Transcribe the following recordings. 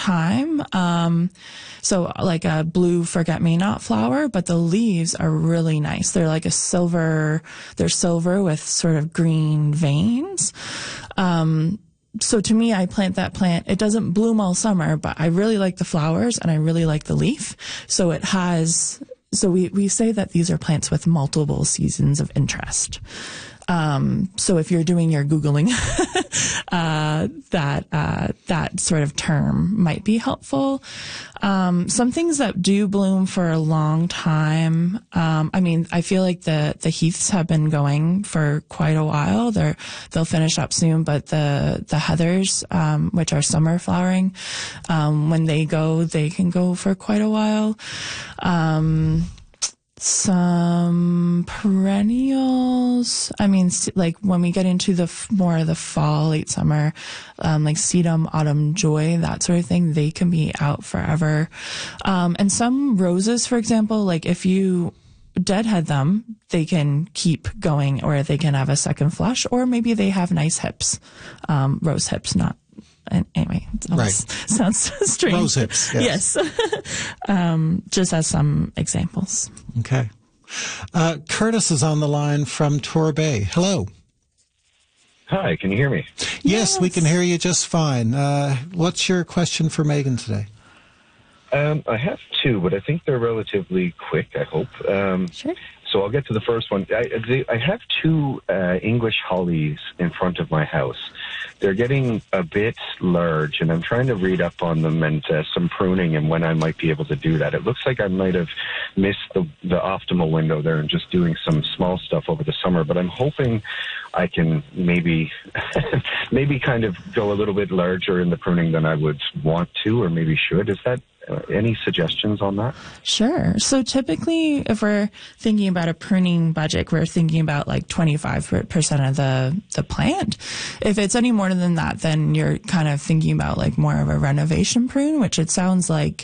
time. So like a blue forget-me-not flower, but the leaves are really nice. They're like they're silver with sort of green veins. So to me, I plant that plant. It doesn't bloom all summer, but I really like the flowers and I really like the leaf. So we say that these are plants with multiple seasons of interest. So if you're doing your Googling, that sort of term might be helpful. Some things that do bloom for a long time. I feel like the heaths have been going for quite a while. They'll finish up soon, but the heathers, which are summer flowering, when they can go for quite a while. Some perennials. Like when we get into more of the fall, late summer, like sedum, autumn joy, that sort of thing, they can be out forever. And some roses, for example, like if you deadhead them, they can keep going, or they can have a second flush, or maybe they have nice hips, rose hips, not. And anyway, right. Sounds strange. Rose hips, yes. Just as some examples. Okay. Curtis is on the line from Torbay. Hello. Hi, can you hear me? Yes, we can hear you just fine. What's your question for Megan today? I have two, but I think they're relatively quick, I hope. Sure. So I'll get to the first one. I have two English hollies in front of my house. They're getting a bit large, and I'm trying to read up on them and some pruning and when I might be able to do that. It looks like I might have missed the optimal window there and just doing some small stuff over the summer, but I'm hoping I can maybe kind of go a little bit larger in the pruning than I would want to or maybe should. Is that any suggestions on that? Sure. So typically, if we're thinking about a pruning budget, we're thinking about like 25% of the plant. If it's any more than that, then you're kind of thinking about like more of a renovation prune, which it sounds like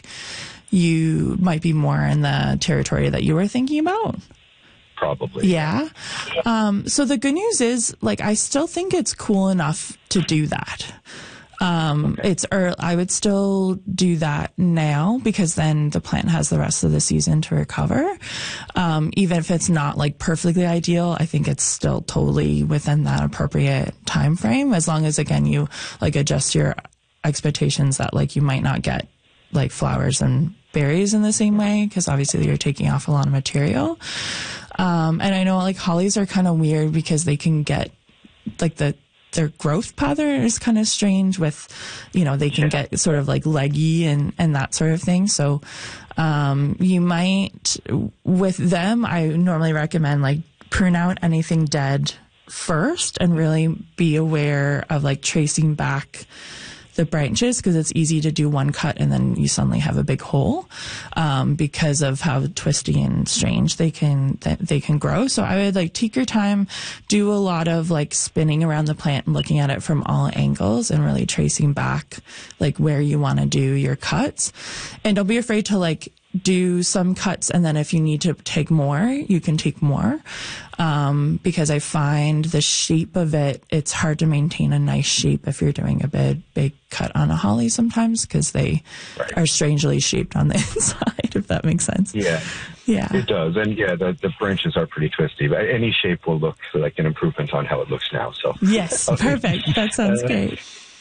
you might be more in the territory that you were thinking about. Probably. Yeah. So the good news is, like, I still think it's cool enough to do that. Okay. It's early. I would still do that now because then the plant has the rest of the season to recover. Even if it's not like perfectly ideal, I think it's still totally within that appropriate time frame, as long as, again, you like adjust your expectations that like you might not get like flowers and berries in the same way, because obviously you're taking off a lot of material. And I know like hollies are kind of weird because they can get like their growth pattern is kind of strange with, they can get sort of like leggy and that sort of thing. So, you might, with them, I normally recommend like prune out anything dead first and really be aware of like tracing back the branches, because it's easy to do one cut and then you suddenly have a big hole, because of how twisty and strange they can grow. So I would like take your time, do a lot of like spinning around the plant and looking at it from all angles and really tracing back like where you want to do your cuts. And don't be afraid to like do some cuts, and then if you need to take more, you can take more. Because I find the shape of it's hard to maintain a nice shape if you're doing a big cut on a holly sometimes, because they are strangely shaped on the inside, if that makes sense. Yeah. Yeah. It does. And yeah, the branches are pretty twisty, but any shape will look like an improvement on how it looks now. So yes, okay. Perfect. That sounds great.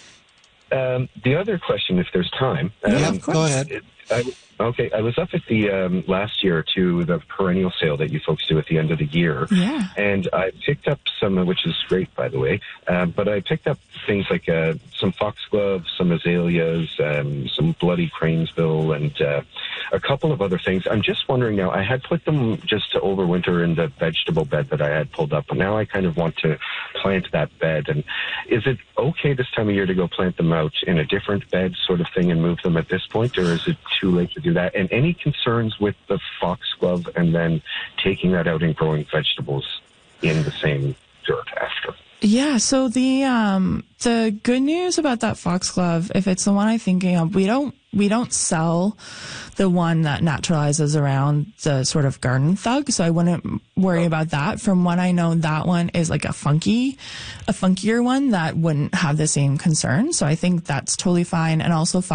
The other question, if there's time. Yeah, of course. Go ahead. I was up at the last year to the perennial sale that you folks do at the end of the year. Yeah. And I picked up some, which is great, by the way, but I picked up things like some foxglove, some azaleas, some bloody cranesbill, and a couple of other things. I'm just wondering now, I had put them just to overwinter in the vegetable bed that I had pulled up, but now I kind of want to plant that bed. And is it okay this time of year to go plant them out in a different bed sort of thing and move them at this point, or is it too late to do that? And any concerns with the foxglove and then taking that out and growing vegetables in the same dirt after? Yeah, so the good news about that foxglove, if it's the one I'm thinking of, we don't sell the one that naturalizes around the sort of garden thug, so I wouldn't worry about that. From what I know, that one is like a funkier one that wouldn't have the same concern, so I think that's totally fine. And also